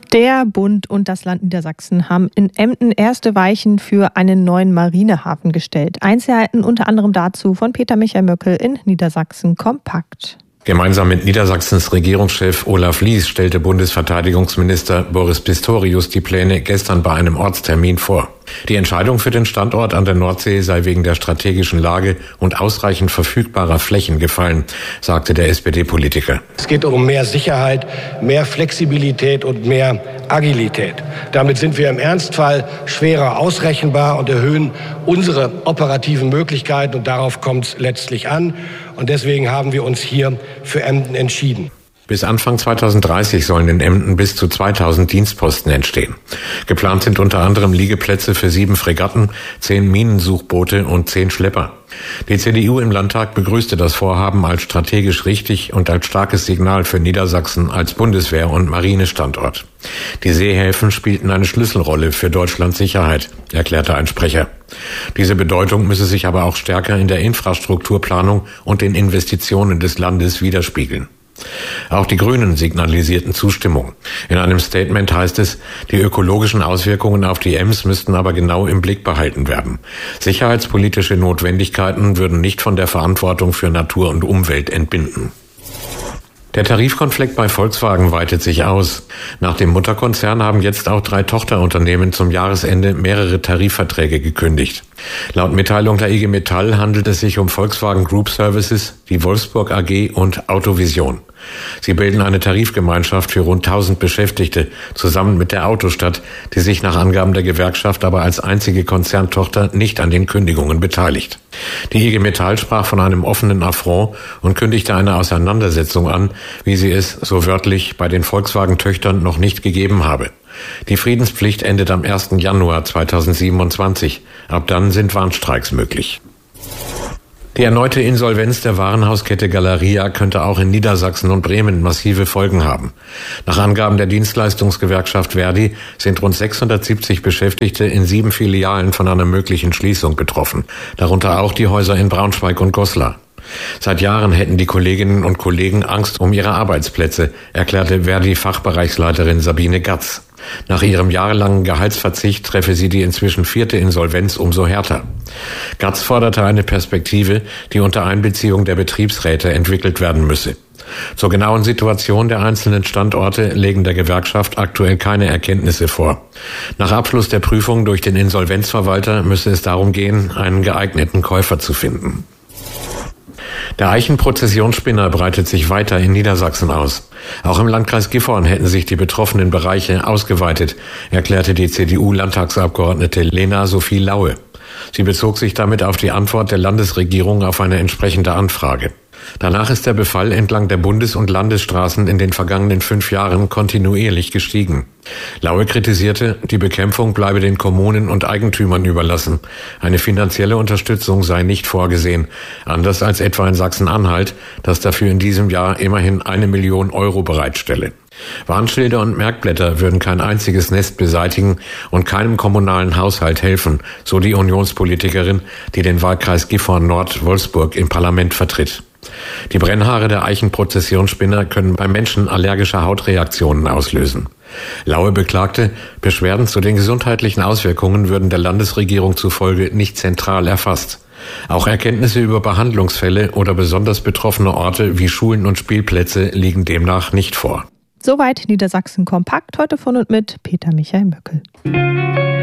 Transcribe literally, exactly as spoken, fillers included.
Der Bund und das Land Niedersachsen haben in Emden erste Weichen für einen neuen Marinehafen gestellt. Einzelheiten unter anderem dazu von Peter Michael Möckel in Niedersachsen kompakt. Gemeinsam mit Niedersachsens Regierungschef Olaf Lies stellte Bundesverteidigungsminister Boris Pistorius die Pläne gestern bei einem Ortstermin vor. Die Entscheidung für den Standort an der Nordsee sei wegen der strategischen Lage und ausreichend verfügbarer Flächen gefallen, sagte der S P D-Politiker. Es geht um mehr Sicherheit, mehr Flexibilität und mehr Agilität. Damit sind wir im Ernstfall schwerer ausrechenbar und erhöhen unsere operativen Möglichkeiten, und darauf kommt es letztlich an. Und deswegen haben wir uns hier für Emden entschieden. Bis Anfang zweitausenddreißig sollen in Emden bis zu zweitausend Dienstposten entstehen. Geplant sind unter anderem Liegeplätze für sieben Fregatten, zehn Minensuchboote und zehn Schlepper. Die C D U im Landtag begrüßte das Vorhaben als strategisch richtig und als starkes Signal für Niedersachsen als Bundeswehr- und Marinestandort. Die Seehäfen spielten eine Schlüsselrolle für Deutschlands Sicherheit, erklärte ein Sprecher. Diese Bedeutung müsse sich aber auch stärker in der Infrastrukturplanung und den Investitionen des Landes widerspiegeln. Auch die Grünen signalisierten Zustimmung. In einem Statement heißt es, die ökologischen Auswirkungen auf die Ems müssten aber genau im Blick behalten werden. Sicherheitspolitische Notwendigkeiten würden nicht von der Verantwortung für Natur und Umwelt entbinden. Der Tarifkonflikt bei Volkswagen weitet sich aus. Nach dem Mutterkonzern haben jetzt auch drei Tochterunternehmen zum Jahresende mehrere Tarifverträge gekündigt. Laut Mitteilung der I G Metall handelt es sich um Volkswagen Group Services, die Wolfsburg A G und Autovision. Sie bilden eine Tarifgemeinschaft für rund tausend Beschäftigte, zusammen mit der Autostadt, die sich nach Angaben der Gewerkschaft aber als einzige Konzerntochter nicht an den Kündigungen beteiligt. Die I G Metall sprach von einem offenen Affront und kündigte eine Auseinandersetzung an, wie sie es, so wörtlich, bei den Volkswagen-Töchtern noch nicht gegeben habe. Die Friedenspflicht endet am ersten Januar zweitausendsiebenundzwanzig. Ab dann sind Warnstreiks möglich. Die erneute Insolvenz der Warenhauskette Galeria könnte auch in Niedersachsen und Bremen massive Folgen haben. Nach Angaben der Dienstleistungsgewerkschaft Verdi sind rund sechshundertsiebzig Beschäftigte in sieben Filialen von einer möglichen Schließung betroffen, darunter auch die Häuser in Braunschweig und Goslar. Seit Jahren hätten die Kolleginnen und Kollegen Angst um ihre Arbeitsplätze, erklärte Verdi-Fachbereichsleiterin Sabine Gatz. Nach ihrem jahrelangen Gehaltsverzicht treffe sie die inzwischen vierte Insolvenz umso härter. Gatz forderte eine Perspektive, die unter Einbeziehung der Betriebsräte entwickelt werden müsse. Zur genauen Situation der einzelnen Standorte legen der Gewerkschaft aktuell keine Erkenntnisse vor. Nach Abschluss der Prüfung durch den Insolvenzverwalter müsse es darum gehen, einen geeigneten Käufer zu finden. Der Eichenprozessionsspinner breitet sich weiter in Niedersachsen aus. Auch im Landkreis Gifhorn hätten sich die betroffenen Bereiche ausgeweitet, erklärte die C D U-Landtagsabgeordnete Lena Sophie Laue. Sie bezog sich damit auf die Antwort der Landesregierung auf eine entsprechende Anfrage. Danach ist der Befall entlang der Bundes- und Landesstraßen in den vergangenen fünf Jahren kontinuierlich gestiegen. Laue kritisierte, die Bekämpfung bleibe den Kommunen und Eigentümern überlassen. Eine finanzielle Unterstützung sei nicht vorgesehen, anders als etwa in Sachsen-Anhalt, das dafür in diesem Jahr immerhin eine Million Euro bereitstelle. Warnschilder und Merkblätter würden kein einziges Nest beseitigen und keinem kommunalen Haushalt helfen, so die Unionspolitikerin, die den Wahlkreis Gifhorn-Nord-Wolfsburg im Parlament vertritt. Die Brennhaare der Eichenprozessionsspinner können beim Menschen allergische Hautreaktionen auslösen. Laue beklagte, Beschwerden zu den gesundheitlichen Auswirkungen würden der Landesregierung zufolge nicht zentral erfasst. Auch Erkenntnisse über Behandlungsfälle oder besonders betroffene Orte wie Schulen und Spielplätze liegen demnach nicht vor. Soweit Niedersachsen kompakt, heute von und mit Peter Michael Möckel.